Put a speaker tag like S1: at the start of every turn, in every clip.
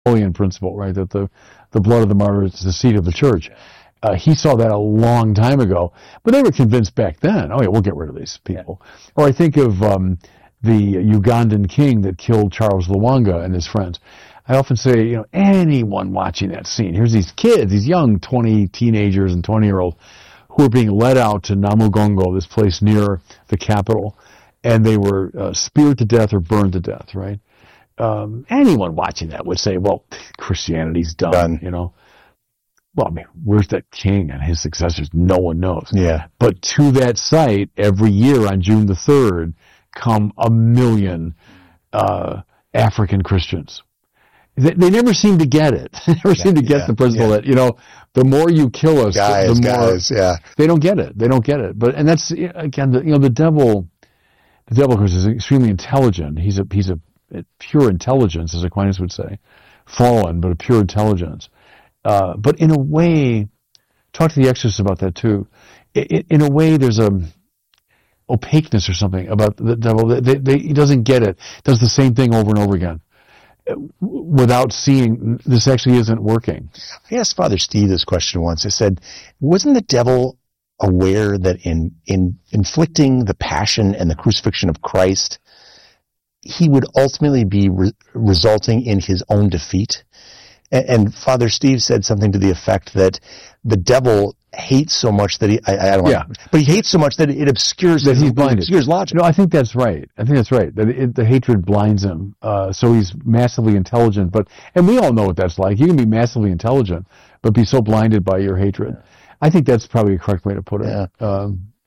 S1: Napoleon principle, right? That the blood of the martyr is the seed of the church. He saw that a long time ago, but they were convinced back then, oh yeah, we'll get rid of these people. Yeah. Or I think of the Ugandan king that killed Charles Lwanga and his friends. I often say, anyone watching that scene, here's these kids, these young teenagers and 20-year-olds who are being led out to Namugongo, this place near the capital, and they were speared to death or burned to death, right? Anyone watching that would say, well, Christianity's done. Well, I mean, where's that king and his successors? No one knows.
S2: Yeah.
S1: But to that site, every year on June the 3rd, come 1 million African Christians. They never seem to get it. They never seem to get the principle that, the more you kill us, the more... They don't get it. They don't get it. And that's, again, the devil, of course, is extremely intelligent. He's a pure intelligence, as Aquinas would say. Fallen, but a pure intelligence. But in a way, talk to the exorcists about that too. In a way, there's a opaqueness or something about the devil. He doesn't get it. Does the same thing over and over again without seeing this actually isn't working.
S2: I asked Father Steve this question once. I said, wasn't the devil aware that in inflicting the passion and the crucifixion of Christ, he would ultimately be resulting in his own defeat? And Father Steve said something to the effect that the devil hates so much that but he hates so much that it obscures
S1: that he's blinded.
S2: It obscures logic.
S1: No, I think that's right. That the hatred blinds him. So he's massively intelligent, and we all know what that's like. You can be massively intelligent, but be so blinded by your hatred. I think that's probably a correct way to put it.
S2: Yeah.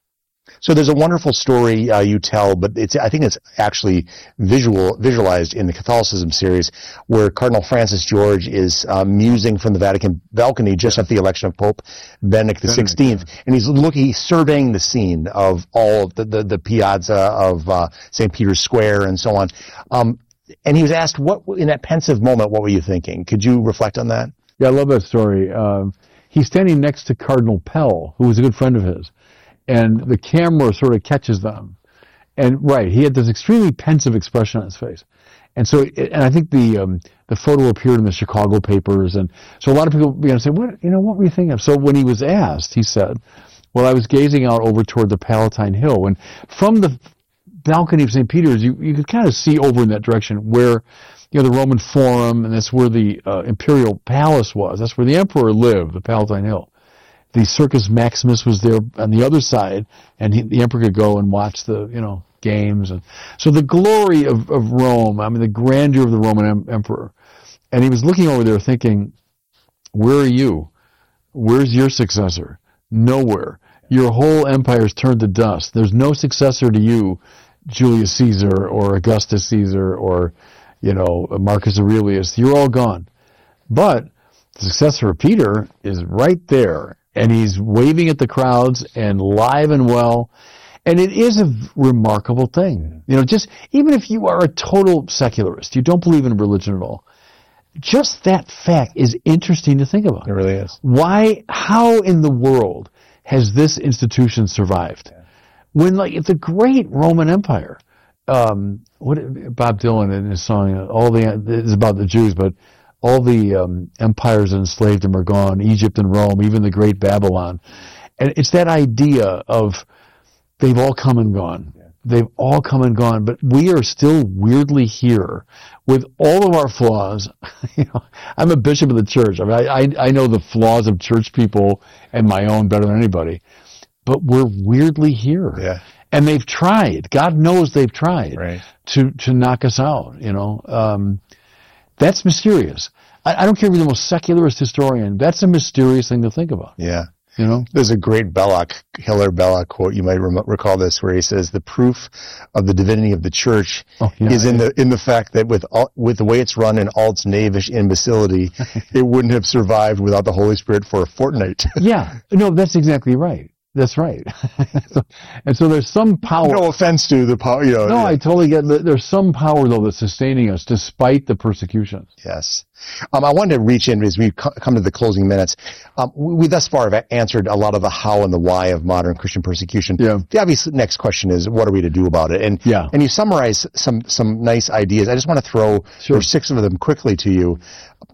S2: So there's a wonderful story you tell, but I think it's actually visualized in the Catholicism series, where Cardinal Francis George is musing from the Vatican balcony just at the election of Pope Benedict XVI, and he's surveying the scene of all the piazza of St. Peter's Square and so on. And he was asked, "What in that pensive moment? What were you thinking?" Could you reflect on that?
S1: Yeah, I love that story. He's standing next to Cardinal Pell, who was a good friend of his. And the camera sort of catches them. And he had this extremely pensive expression on his face. And so, and I think the photo appeared in the Chicago papers. And so a lot of people began to say, what were you thinking of? So when he was asked, he said, well, I was gazing out over toward the Palatine Hill. And from the balcony of St. Peter's, you could kind of see over in that direction where, the Roman Forum, and that's where the Imperial Palace was. That's where the Emperor lived, the Palatine Hill. The Circus Maximus was there on the other side, and the emperor could go and watch the, games. And so the glory of Rome, the grandeur of the Roman emperor. And he was looking over there thinking, where are you? Where's your successor? Nowhere. Your whole empire's turned to dust. There's no successor to you, Julius Caesar or Augustus Caesar or, Marcus Aurelius. You're all gone. But the successor of Peter is right there. And he's waving at the crowds and live and well. And it is a remarkable thing. Just even if you are a total secularist, you don't believe in religion at all, just that fact is interesting to think about.
S2: It really is.
S1: How in the world has this institution survived? When, it's a great Roman Empire. Bob Dylan in his song, it's about the Jews, but all the empires that enslaved them are gone, Egypt and Rome, even the great Babylon. And it's that idea of they've all come and gone. Yeah. They've all come and gone, but we are still weirdly here with all of our flaws. I'm a bishop of the church. I know the flaws of church people and my own better than anybody, but we're weirdly here.
S2: Yeah.
S1: And they've tried. God knows they've tried to knock us out, That's mysterious. I don't care if you're the most secularist historian. That's a mysterious thing to think about.
S2: Yeah. There's a great Hilaire Belloc quote. You might recall this, where he says, the proof of the divinity of the church is in the fact that with the way it's run in all its knavish imbecility, it wouldn't have survived without the Holy Spirit for a fortnight.
S1: Yeah. No, that's exactly right. That's right. And so there's some power.
S2: No offense to the power,
S1: No, I totally get that. There's some power, though, that's sustaining us despite the persecution.
S2: Yes. I wanted to reach in as we come to the closing minutes. We thus far have answered a lot of the how and the why of modern Christian persecution.
S1: Yeah.
S2: The obvious next question is, what are we to do about it? And you summarize some nice ideas. I just want to throw
S1: Sure.
S2: 6 of them quickly to you.